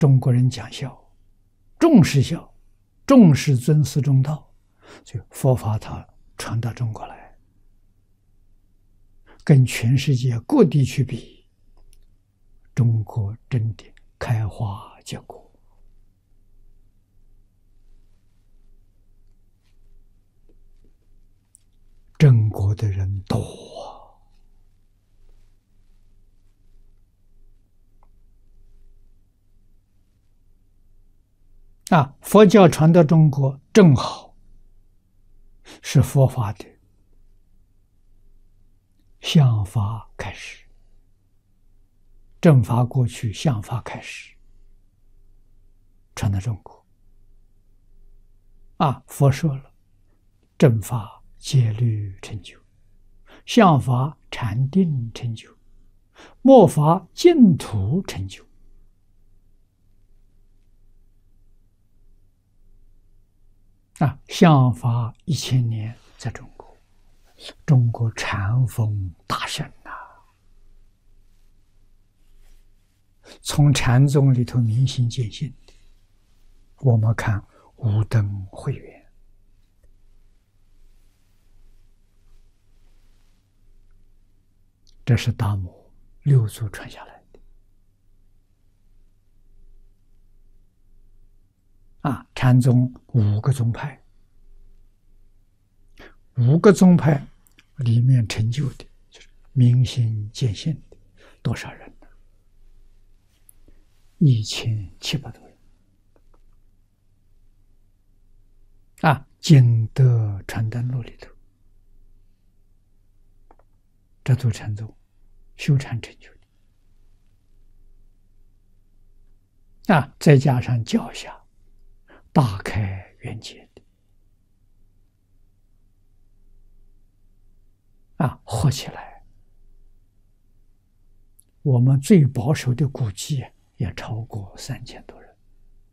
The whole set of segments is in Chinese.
中国人讲孝，重视孝，重视尊师重道，所以佛法它传到中国来，跟全世界各地去比，中国真的开花结果。正果的人多啊！佛教传到中国，正好是佛法的相法开始，正法过去，相法开始，传到中国。啊，佛说了，正法戒律成就，相法禅定成就，末法净土成就。啊，相法1000年在中国，中国禅风大盛啊！从禅宗里头明心见性的，我们看无灯慧远。这是达摩6祖传下来的啊！禅宗5个宗派，5个宗派里面成就的就是明心见性的多少人呢？1700多人啊！经德传灯录里头，这都禅宗修禅成就的啊！再加上教下大开圆解的啊，合起来，我们最保守的估计也超过3000多人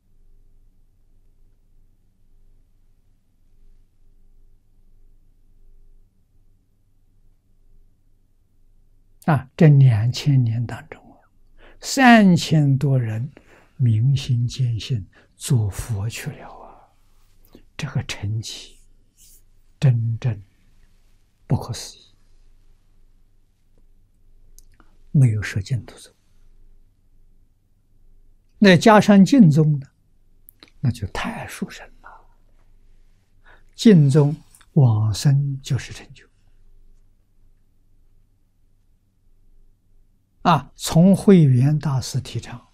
啊！这2000年当中3000多人明心见性做佛去了啊！这个成绩真正不可思议，没有舍净土宗。那加上净宗呢，那就太殊胜了。净宗往生就是成就啊！从慧远大师提倡